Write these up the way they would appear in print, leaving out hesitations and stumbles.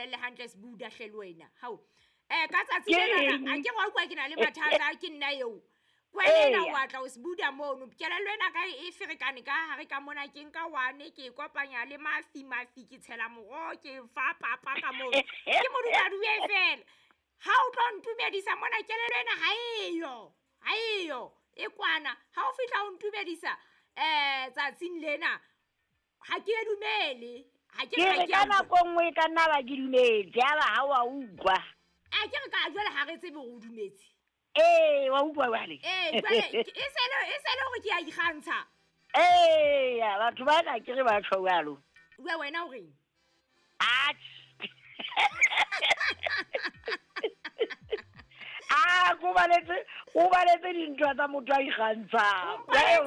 mpolelle hantle sebuda hle le wena hao ka tsatsi lena a ke go kwa ke na le mathata ke nna eo kwena wa tla o sebuda mono kelelo ena ka e ferekane ka hare ka mona ke nka wane ke kopanya le mafi ke tshela moro ke fa papa ka mono ke modumadume fela ha o tlo ntumedisa mona kelelo ena ha eyo e kwana ha o fihla o ntumedisa tsatsing lena ha ke dumele ha ke re kana kongwe ka nna ba ke dumetse ya ba ha wa utlwa a ke re ka jwale ha re tsebe go dumetse wa utlwa bale jwale e sele gore ke a ikgantsha ya batho ba na ke re ba tshwalo wena o reng go baletse dintwa tsa motho a ikgantsha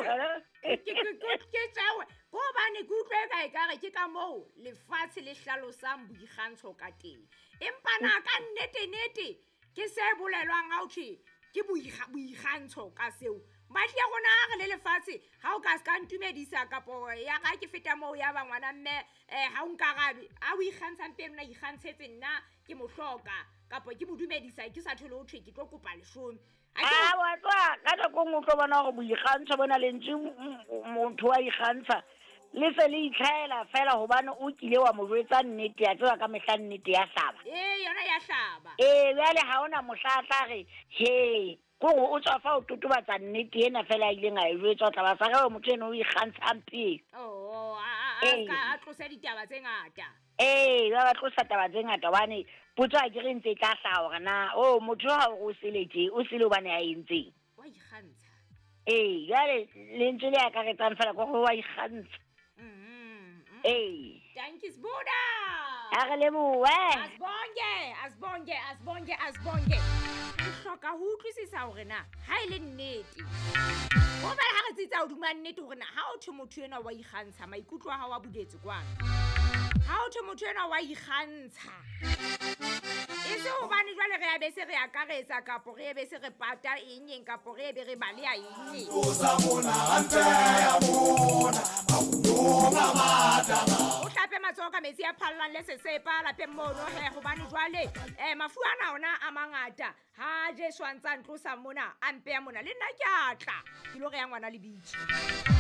ke tsawe go bane ke utlwe ka kare ke ka moo lefatshe le hlalosang boikgantsho ka teng empa na ka nnete ke se bolelwang ha o thwe ke boikgantsho ka seo batli ya gona ga le lefatshe ha o ka ska ntumedisa kapo ya ga ke feta moo ya ba ngwana mme ha o nkarabe a o ikgantsha mpe nna ikgantshetse nna ke mohloka kapo ke modumedisa ke sa thole o thwe ke tlo kopa leshome wa tswa ka go motho bona go boikgantsha bona le ntse motho wa ikgantsha le se le itlhaela fela hobane o kile wa mo jwetsa nnete ya tswa ka mehla nnete ya hlaba yona ya hlaba bjale ha ona mohlatla re he go o tswa fa o totobatsa nnete ena fela ile nga e jwetsa tla ba sa ga motho eno o ikgantsha mpe a tlosa ditaba tse ngata ba tlosa taba tse ngata bane potsa ke re ntse tla hlaha gore na motho ha o seletse o sele bane a entseng wa ikgantsha jale le ntse le ka retsang fela go wa ikgantsha thank you Buddha a re leboe asbonge hloka ho utlwisisa hore na ha ile nnete go ba ha re tsitsa o duma nnete hore na ha o thwe motho ena wa ikgantsha maikutlo a ha wa budetse kwana ha o thwe motho ena wa ikgantsha ise o bane jwale re ya be se re akaretsa kapo re be se re pata eng kapo re be re bale ya eng o sa mona ante ya mona maunga matama o hlape matsoho ka metsi a phallang le sesepa la mono he go bane jwale mafu ana ona a mangata ha je swantsa ntlosa mona ampe ya mona le nna ke atla ke lo re ya ngwana le bitse